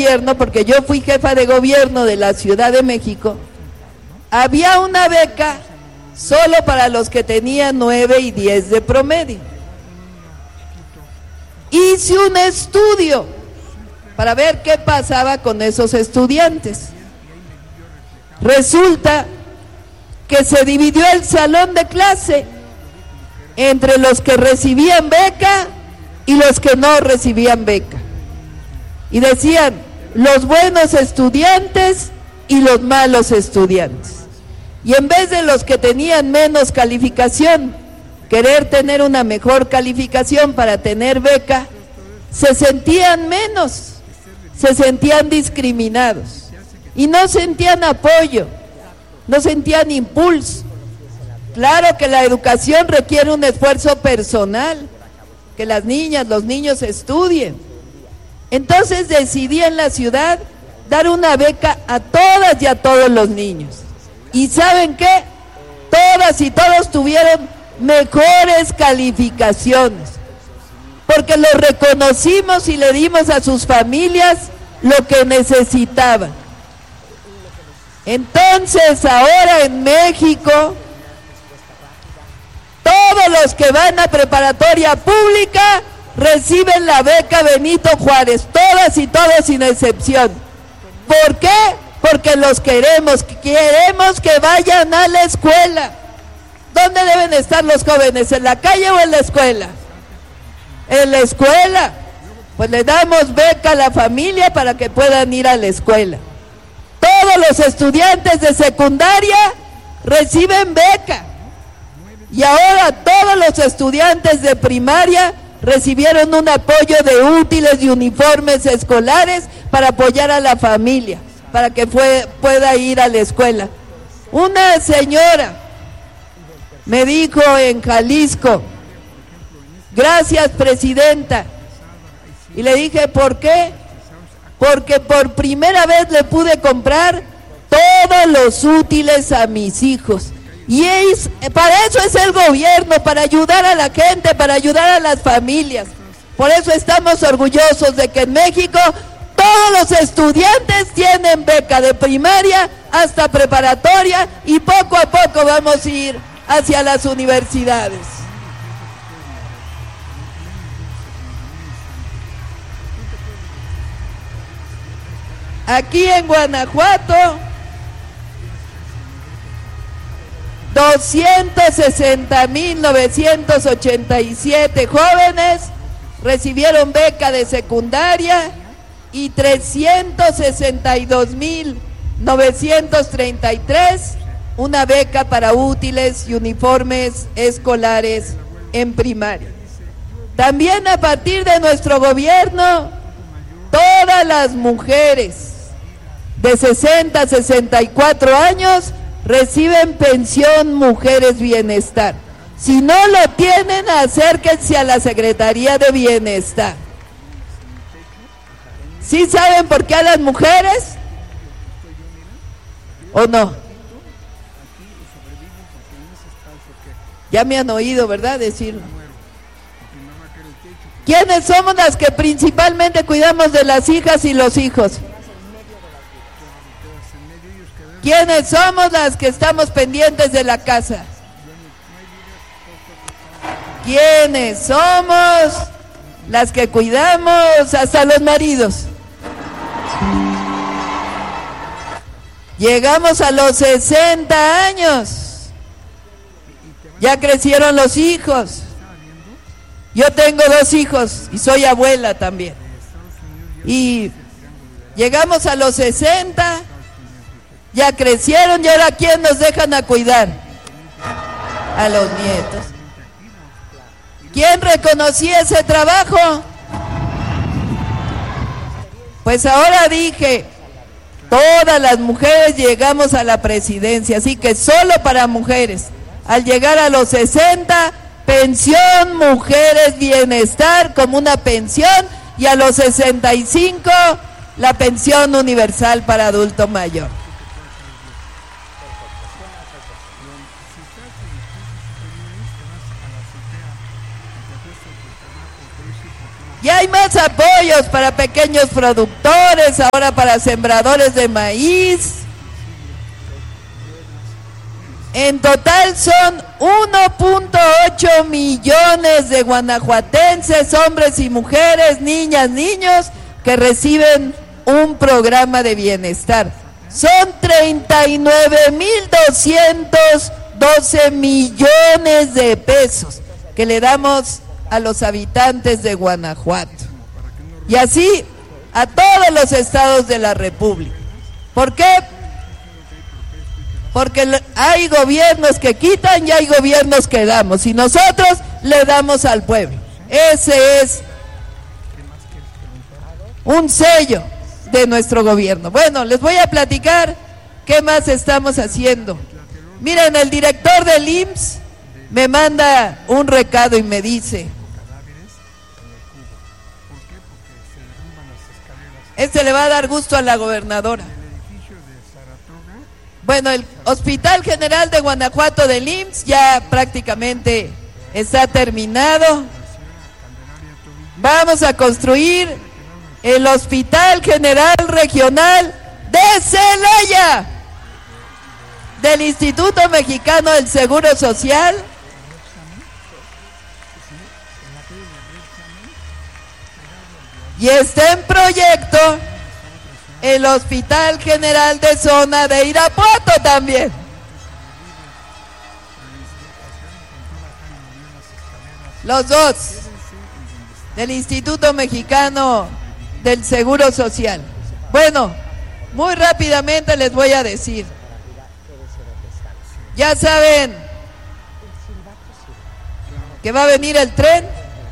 gobierno, porque yo fui jefa de gobierno de la Ciudad de México, había una beca solo para los que tenían 9 y 10 de promedio. Hice un estudio para ver qué pasaba con esos estudiantes. Resulta que se dividió el salón de clase entre los que recibían beca y los que no recibían beca. Y decían, los buenos estudiantes y los malos estudiantes. Y en vez de los que tenían menos calificación, querer tener una mejor calificación para tener beca, se sentían menos, se sentían discriminados y no sentían apoyo, no sentían impulso. Claro que la educación requiere un esfuerzo personal, que las niñas, los niños estudien. Entonces decidí en la ciudad dar una beca a todas y a todos los niños. ¿Y saben qué? Todas y todos tuvieron mejores calificaciones, porque los reconocimos y le dimos a sus familias lo que necesitaban. Entonces ahora en México, todos los que van a preparatoria pública reciben la beca Benito Juárez, todas y todos sin excepción. ¿Por qué? Porque los queremos que vayan a la escuela. ¿Dónde deben estar los jóvenes? ¿En la calle o en la escuela? En la escuela. Pues le damos beca a la familia para que puedan ir a la escuela. Todos los estudiantes de secundaria reciben beca. Y ahora todos los estudiantes de primaria recibieron un apoyo de útiles y uniformes escolares para apoyar a la familia, para que pueda ir a la escuela. Una señora me dijo en Jalisco, gracias presidenta, y le dije, ¿por qué? Porque por primera vez le pude comprar todos los útiles a mis hijos. Y para eso es el gobierno, para ayudar a la gente, para ayudar a las familias. Por eso estamos orgullosos de que en México todos los estudiantes tienen beca de primaria hasta preparatoria y poco a poco vamos a ir hacia las universidades. Aquí en Guanajuato, 260,987 jóvenes recibieron beca de secundaria y 362,933 una beca para útiles y uniformes escolares en primaria. También a partir de nuestro gobierno, todas las mujeres de 60 a 64 años reciben pensión Mujeres Bienestar. Si no lo tienen, acérquense a la Secretaría de Bienestar. ¿Sí saben por qué a las mujeres? ¿O no? Ya me han oído, ¿verdad? Decirlo. ¿Quiénes somos las que principalmente cuidamos de las hijas y los hijos? ¿Quiénes somos las que estamos pendientes de la casa? ¿Quiénes somos las que cuidamos hasta los maridos? Llegamos a los 60 años. Ya crecieron los hijos. Yo tengo 2 hijos y soy abuela también. Y llegamos a los 60, ya crecieron y ahora ¿quién nos dejan a cuidar? A los nietos. ¿Quién reconocía ese trabajo? Pues ahora dije, todas las mujeres llegamos a la presidencia, así que solo para mujeres. Al llegar a los 60, pensión Mujeres Bienestar como una pensión, y a los 65, la pensión universal para adulto mayor. Y hay más apoyo, apoyos para pequeños productores, ahora para sembradores de maíz. En total son 1.8 millones de guanajuatenses, hombres y mujeres, niñas, niños, que reciben un programa de bienestar. Son 39.212 millones de pesos que le damos a los habitantes de Guanajuato. Y así a todos los estados de la República. ¿Por qué? Porque hay gobiernos que quitan y hay gobiernos que damos, y nosotros le damos al pueblo. Ese es un sello de nuestro gobierno. Bueno, les voy a platicar qué más estamos haciendo. Miren, el director del IMSS me manda un recado y me dice: este le va a dar gusto a la gobernadora. Bueno, el Hospital General de Guanajuato del IMSS ya prácticamente está terminado. Vamos a construir el Hospital General Regional de Celaya, del Instituto Mexicano del Seguro Social. Y está en proyecto el Hospital General de Zona de Irapuato también. Los dos, del Instituto Mexicano del Seguro Social. Bueno, muy rápidamente les voy a decir. Ya saben que va a venir el tren.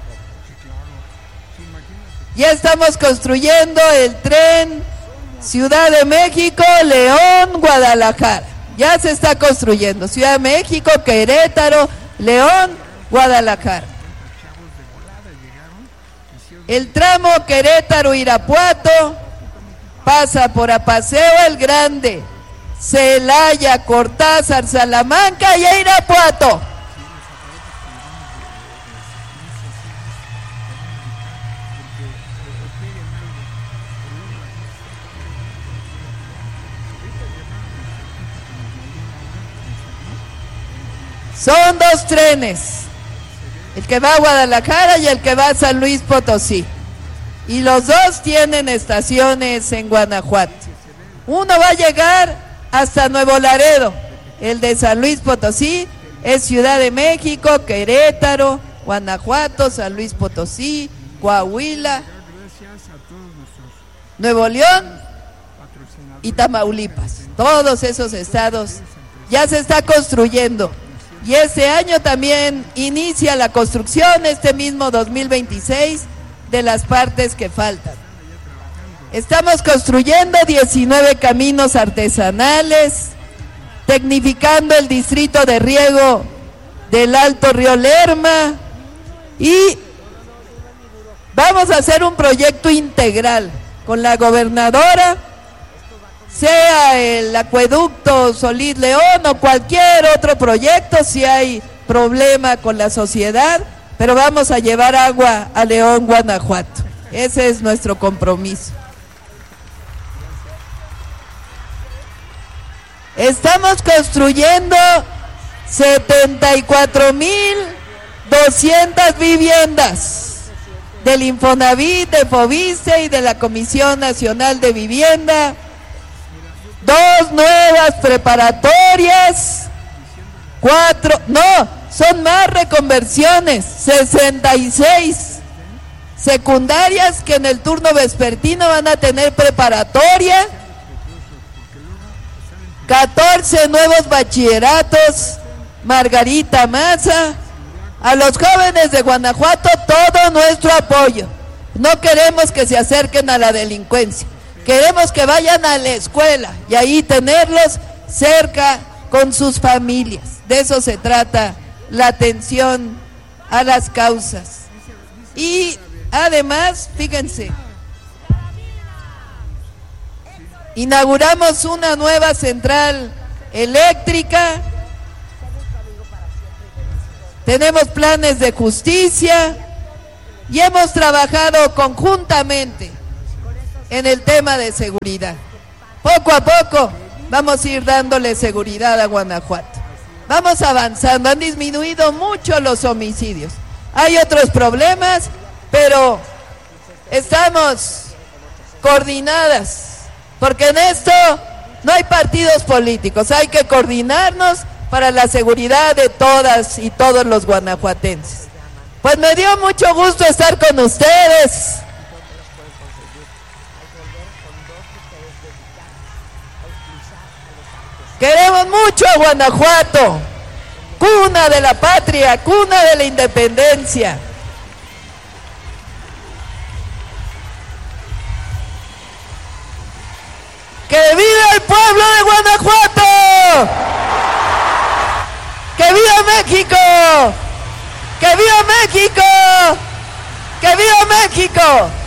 Ya estamos construyendo el tren Ciudad de México, León, Guadalajara. Ya se está construyendo. Ciudad de México, Querétaro, León, Guadalajara. El tramo Querétaro-Irapuato pasa por Apaseo el Grande, Celaya, Cortázar, Salamanca y Irapuato. Son dos trenes, el que va a Guadalajara y el que va a San Luis Potosí. Y los dos tienen estaciones en Guanajuato. Uno va a llegar hasta Nuevo Laredo. El de San Luis Potosí es Ciudad de México, Querétaro, Guanajuato, San Luis Potosí, Coahuila, Nuevo León y Tamaulipas. Todos esos estados ya se está construyendo. Y este año también inicia la construcción, este mismo 2026, de las partes que faltan. Estamos construyendo 19 caminos artesanales, tecnificando el distrito de riego del Alto Río Lerma, y vamos a hacer un proyecto integral con la gobernadora, sea el acueducto Solís León o cualquier otro proyecto, si hay problema con la sociedad, pero vamos a llevar agua a León, Guanajuato. Ese es nuestro compromiso. Estamos construyendo 74,200 viviendas del Infonavit, de Foviste y de la Comisión Nacional de Vivienda. 2 nuevas preparatorias, 4, no, son más reconversiones, 66 secundarias que en el turno vespertino van a tener preparatoria, 14 nuevos bachilleratos, Margarita Maza. A los jóvenes de Guanajuato todo nuestro apoyo. No queremos que se acerquen a la delincuencia. Queremos que vayan a la escuela y ahí tenerlos cerca con sus familias. De eso se trata la atención a las causas. Y además, fíjense, inauguramos una nueva central eléctrica. Tenemos planes de justicia. y hemos trabajado conjuntamente en el tema de seguridad. Poco a poco vamos a ir dándole seguridad a Guanajuato. Vamos avanzando, han disminuido mucho los homicidios. Hay otros problemas, pero estamos coordinadas, porque en esto no hay partidos políticos, hay que coordinarnos para la seguridad de todas y todos los guanajuatenses. Pues me dio mucho gusto estar con ustedes. Queremos mucho a Guanajuato, cuna de la patria, cuna de la independencia. ¡Que viva el pueblo de Guanajuato! ¡Que viva México! ¡Que viva México! ¡Que viva México!